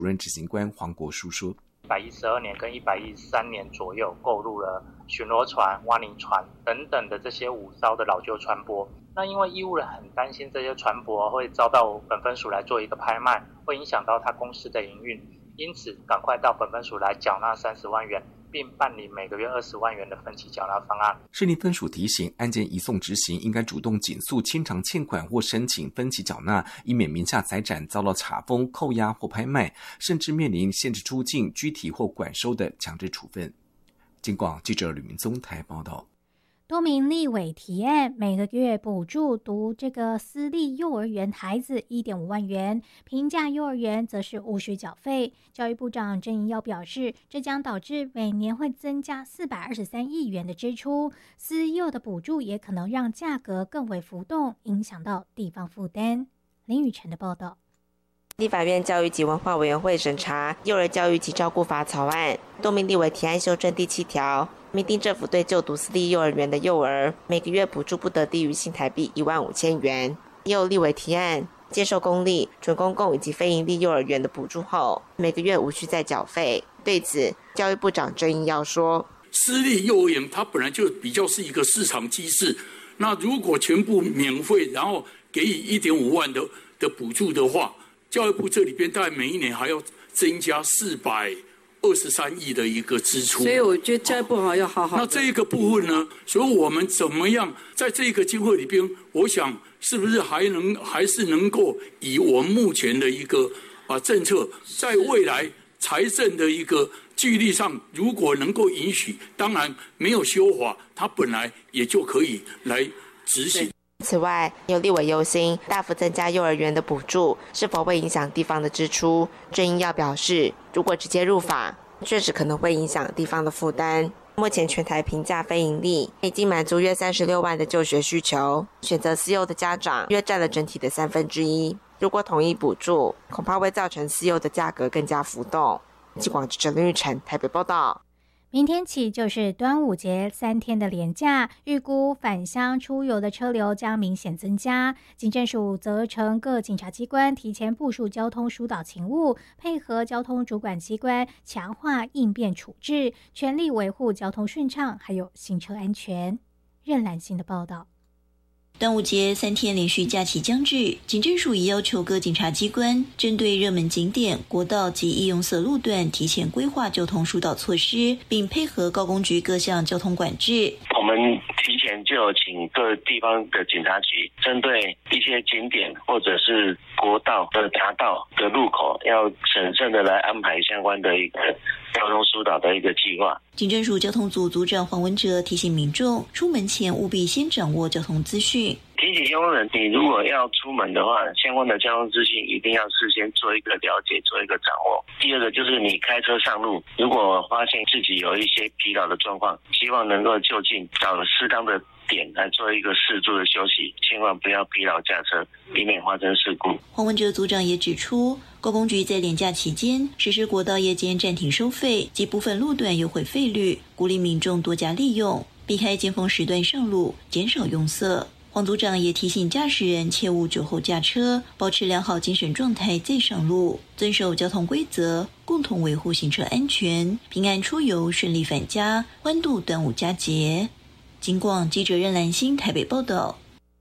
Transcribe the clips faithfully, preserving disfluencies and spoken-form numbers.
主任执行官黄国书说， 一百一十二年跟一百一十三年左右购入了巡逻船、挖泥船等等的这些五艘的老旧船舶。那因为义务人很担心这些船舶会遭到本分署来做一个拍卖，会影响到他公司的营运，因此赶快到本分署来缴纳三十万元，并办理每个月二十万元的分期缴纳方案。 士林分署提醒，案件移送执行应该主动紧速清偿欠款或申请分期缴纳，以免名下财产遭到查封、扣押或拍卖，甚至面临限制出境、拘提或管收的强制处分。警广记者吕明宗台报道。 多名立委提案，每个月补助读这个私立幼儿园孩子 一点五万元，平价幼儿园则是无需缴费。教育部长郑盈耀表示，这将导致每年会增加四百二十三亿元的支出，私幼的补助也可能让价格更为浮动，影响到地方负担。林雨晨的报道。 立法院教育及文化委员会审查幼儿教育及照顾法草案，多名立委提案修正第七条，明定政府对就读私立幼儿园的幼儿每个月补助不得低于新台币一万五千元。也有立委提案接受公立、准公共以及非营利幼儿园的补助后，每个月无需再缴费。对此，教育部长郑盈耀说， 私立幼儿园它本来就比较是一个市场机制，那如果全部免费，然后给予 一点五万的的补助的话，教育部这里边大概每一年还要增加四百二十三亿的一个支出， 所以我觉得教育部好要好好。 那这一个部分呢，所以我们怎么样在这个经费里边，我想是不是还能还是能够以我们目前的一个啊政策，在未来财政的一个纪律上，如果能够允许，当然没有修法，它本来也就可以来执行。 此外，有立委忧心大幅增加幼儿园的补助是否会影响地方的支出。郑盈耀表示，如果直接入法，确实可能会影响地方的负担。目前全台平价非营利已经满足约三十六万的就学需求，选择私幼的家长约占了整体的三分之一。如果统一补助，恐怕会造成私幼的价格更加浮动。警广记者林玉成台北报道。 明天起就是端午节三天的连假，预估返乡出游的车流将明显增加。警政署责成各警察机关提前部署交通疏导勤务，配合交通主管机关强化应变处置，全力维护交通顺畅，还有行车安全。任兰心的报道。 端午节三天连续假期将至，警政署已要求各警察机关针对热门景点、国道及易用色路段提前规划交通疏导措施，并配合高工局各项交通管制。 我们提前就有请各地方的警察局针对一些景点或者是国道的匝道的路口，要审慎的来安排相关的一个交通疏导的一个计划。 警政署交通组组长黄文哲提醒民众，出门前务必先掌握交通资讯。 提醒相关人，你如果要出门的话，相关的交通资讯一定要事先做一个了解，做一个掌握。第二个就是你开车上路，如果发现自己有一些疲劳的状况，希望能够就近找适当的点来做一个适度的休息，千万不要疲劳驾车，避免发生事故。 黄文哲组长也指出，高工局在连假期间实施国道夜间暂停收费及部分路段优惠费率，鼓励民众多加利用，避开尖峰时段上路，减少拥塞。黄组长也提醒驾驶人切勿酒后驾车，保持良好精神状态再上路，遵守交通规则，共同维护行车安全，平安出游，顺利返家，欢度端午佳节。警广记者任兰心台北报道。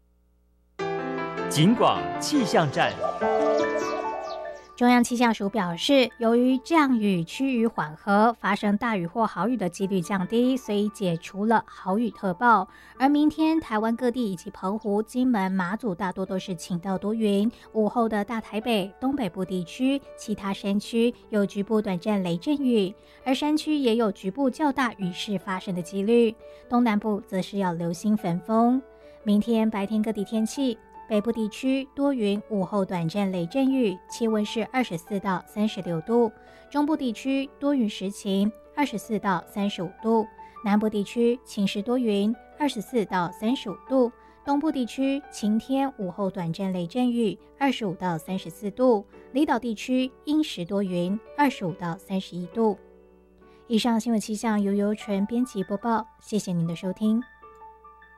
警广气象站。 中央气象署表示，由于降雨趋于缓和，发生大雨或豪雨的几率降低，所以解除了豪雨特报。而明天台湾各地以及澎湖、金门、马祖大多都是晴到多云，午后的大台北、东北部地区、其他山区有局部短暂雷阵雨，而山区也有局部较大雨势发生的几率。东南部则是要留心焚风。明天白天各地天气，北部地区多云，午后短暂雷阵雨，气温是二十四到三十六度。中部地区多云时晴，二十四到三十五度。南部地区晴时多云，二十四到三十五度。东部地区晴天，午后短暂雷阵雨，二十五到三十四度。离岛地区阴时多云，二十五到三十一度。以上新闻气象由尤纯编辑播报，谢谢您的收听。